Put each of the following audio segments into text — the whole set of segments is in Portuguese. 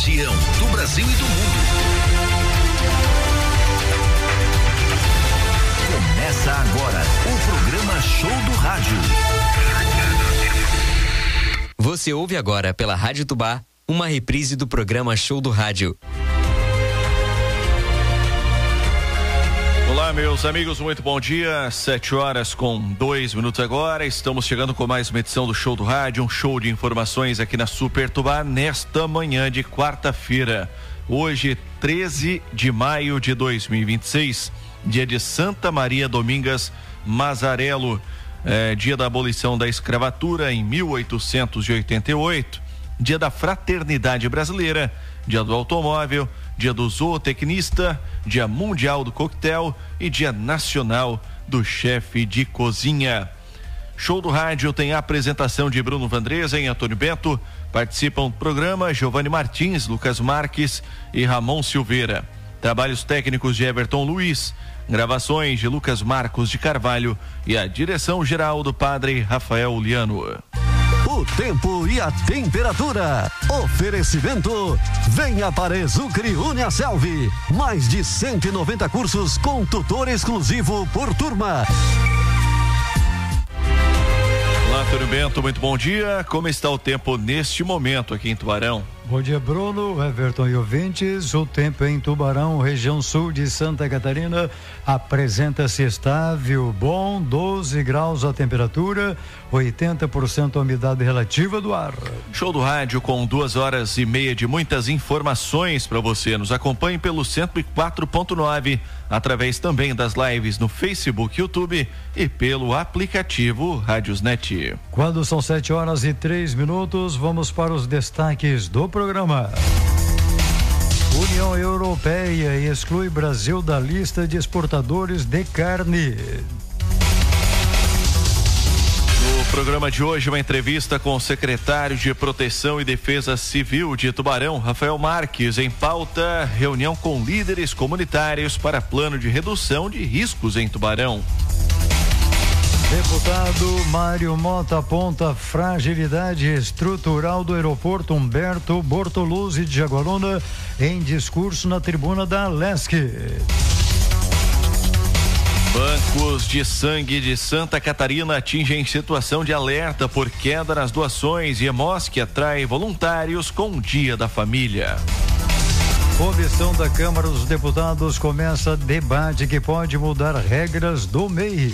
região, do Brasil e do mundo. Começa agora o programa Show do Rádio. Você ouve agora pela Rádio Tubá uma reprise do programa Show do Rádio. Olá, meus amigos, muito bom dia. 7h02 agora. Estamos chegando com mais uma edição do Show do Rádio, um show de informações aqui na Super Tubá nesta manhã de quarta-feira. Hoje, 13 de maio de 2026, dia de Santa Maria Domingas Mazarello, dia da abolição da escravatura em 1888, dia da fraternidade brasileira, dia do automóvel, dia do zootecnista, dia mundial do coquetel e dia nacional do chefe de cozinha. Show do Rádio tem a apresentação de Bruno Vandresa e Antônio Bento. Participam do programa Giovanni Martins, Lucas Marques e Ramon Silveira. Trabalhos técnicos de Everton Luiz, gravações de Lucas Marcos de Carvalho e a direção geral do padre Rafael Liano. O tempo e a temperatura. Oferecimento. Venha para Exucre Uniaselv. Mais de 190 cursos com tutor exclusivo por turma. Olá, Antônio Bento, muito bom dia. Como está o tempo neste momento aqui em Tubarão? Bom dia, Bruno, Everton e ouvintes. O tempo em Tubarão, região sul de Santa Catarina, apresenta-se estável, bom, 12 graus a temperatura, 80% a umidade relativa do ar. Show do Rádio com 2h30 de muitas informações para você. Nos acompanhe pelo 104.9, através também das lives no Facebook, YouTube e pelo aplicativo Rádiosnet. Quando são 7h03, vamos para os destaques do programa. União Europeia exclui Brasil da lista de exportadores de carne. No programa de hoje, uma entrevista com o secretário de Proteção e Defesa Civil de Tubarão, Rafael Marques. Em pauta, reunião com líderes comunitários para plano de redução de riscos em Tubarão. Deputado Mário Mota aponta fragilidade estrutural do aeroporto Humberto Bortoluzzi de Jaguaruna em discurso na tribuna da Alesc. Bancos de sangue de Santa Catarina atingem situação de alerta por queda nas doações e Hemosc atrai voluntários com o Dia da Família. Comissão da Câmara dos Deputados começa debate que pode mudar regras do MEI.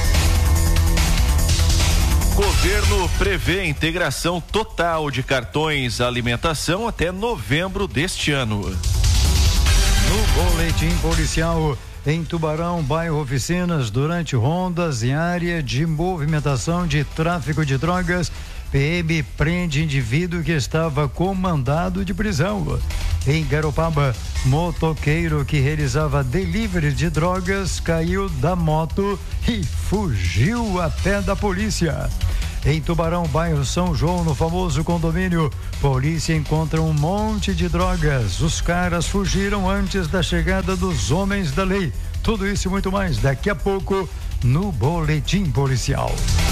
Governo prevê integração total de cartões alimentação até novembro deste ano. No boletim policial, em Tubarão, bairro Oficinas, durante rondas em área de movimentação de tráfico de drogas, PM prende indivíduo que estava com mandado de prisão. Em Garopaba, motoqueiro que realizava delivery de drogas caiu da moto e fugiu a pé da polícia. Em Tubarão, bairro São João, no famoso condomínio, polícia encontra um monte de drogas. Os caras fugiram antes da chegada dos homens da lei. Tudo isso e muito mais daqui a pouco no boletim policial.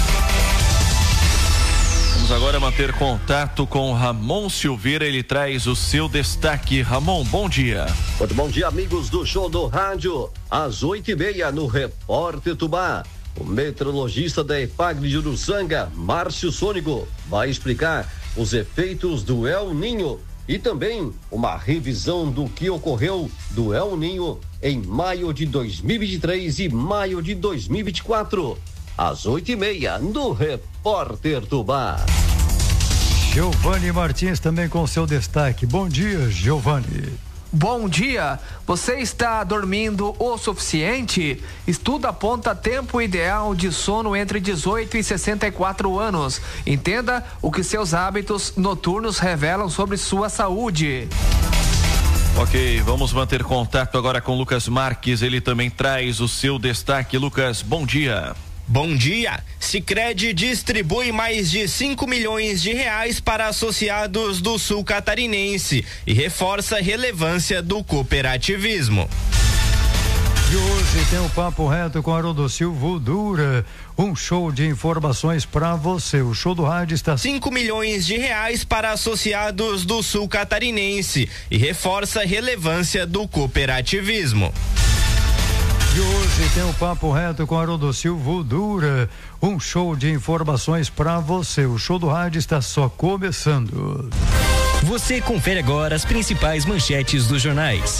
Vamos agora manter contato com Ramon Silveira, ele traz o seu destaque. Ramon, bom dia. Muito bom dia, amigos do Show do Rádio. Às 8h30 no Repórter Tubá. O meteorologista da EPAGRE de Uruçanga, Márcio Sônico, vai explicar os efeitos do El Ninho e também uma revisão do que ocorreu do El Ninho em maio de 2023 e maio de 2024. Às 8h30 no Repórter Tubá. Giovanni Martins também com seu destaque. Bom dia, Giovanni. Bom dia, você está dormindo o suficiente? Estudo aponta tempo ideal de sono entre 18 e 64 anos. Entenda o que seus hábitos noturnos revelam sobre sua saúde. Ok, vamos manter contato agora com Lucas Marques, ele também traz o seu destaque. Lucas, bom dia. Bom dia. Sicredi distribui mais de 5 milhões de reais para associados do Sul Catarinense e reforça a relevância do cooperativismo. E hoje tem o Papo Reto com Haroldo Silva Dura, um show de informações para você. O show do rádio está 5 milhões de reais para associados do Sul Catarinense e reforça a relevância do cooperativismo. E hoje tem o Papo Reto com Haroldo Silva Dura, um show de informações para você. O show do rádio está só começando. Você confere agora as principais manchetes dos jornais.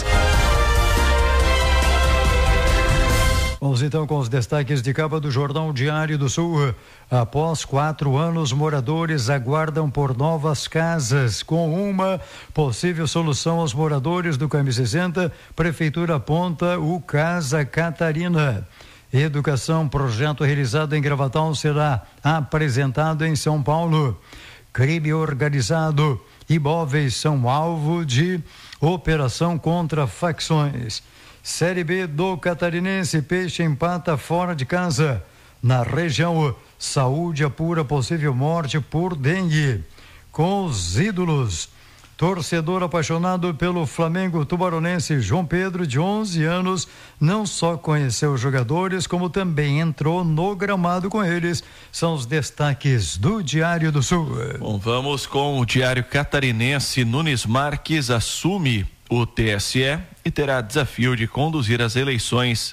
Vamos então com os destaques de capa do Jornal Diário do Sul. Após 4 anos, moradores aguardam por novas casas. Com uma possível solução aos moradores do KM60, Prefeitura aponta o Casa Catarina. Educação, projeto realizado em Gravatal, será apresentado em São Paulo. Crime organizado, imóveis são alvo de operação contra facções. Série B do Catarinense, Peixe empata fora de casa. Na região, saúde apura possível morte por dengue. Com os ídolos, torcedor apaixonado pelo Flamengo tubaronense João Pedro, de 11 anos, não só conheceu os jogadores, como também entrou no gramado com eles. São os destaques do Diário do Sul. Bom, vamos com o Diário Catarinense. Nunes Marques assume o TSE e terá desafio de conduzir as eleições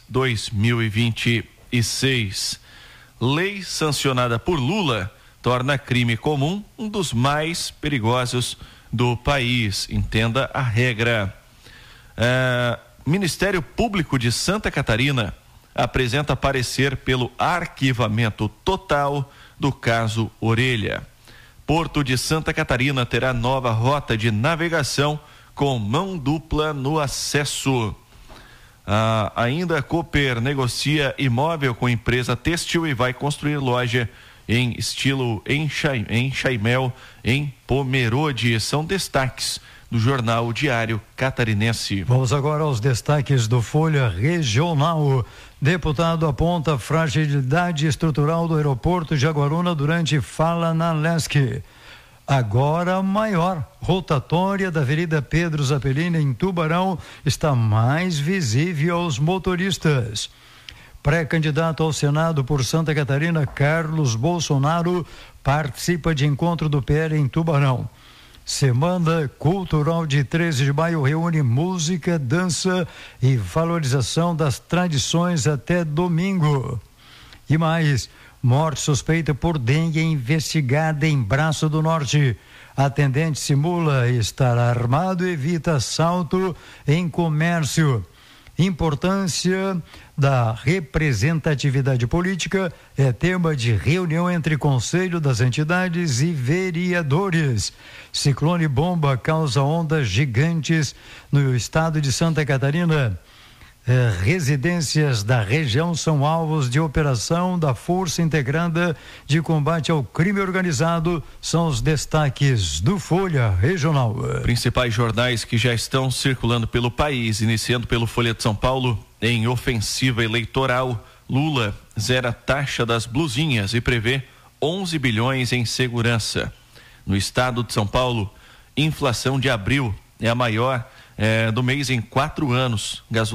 2026. Lei sancionada por Lula torna crime comum um dos mais perigosos do país. Entenda a regra. Ministério Público de Santa Catarina apresenta parecer pelo arquivamento total do caso Orelha. Porto de Santa Catarina terá nova rota de navegação com mão dupla no acesso. Ainda a Cooper negocia imóvel com empresa têxtil e vai construir loja em estilo Enxaimel, em Pomerode. São destaques do Jornal Diário Catarinense. Vamos agora aos destaques do Folha Regional. Deputado aponta fragilidade estrutural do aeroporto de Jaguaruna durante fala na LESC. Agora maior, rotatória da Avenida Pedro Zappellini em Tubarão está mais visível aos motoristas. Pré-candidato ao Senado por Santa Catarina, Carlos Bolsonaro, participa de encontro do PL em Tubarão. Semana Cultural de 13 de maio reúne música, dança e valorização das tradições até domingo. E mais, morte suspeita por dengue investigada em Braço do Norte. Atendente simula estar armado e evita assalto em comércio. Importância da representatividade política é tema de reunião entre Conselho das Entidades e vereadores. Ciclone bomba causa ondas gigantes no estado de Santa Catarina. Residências da região são alvos de operação da Força Integrada de Combate ao Crime Organizado. São os destaques do Folha Regional. Principais jornais que já estão circulando pelo país, iniciando pelo Folha de São Paulo. Em ofensiva eleitoral, Lula zera a taxa das blusinhas e prevê 11 bilhões em segurança. No estado de São Paulo, inflação de abril é a maior do mês em 4 anos.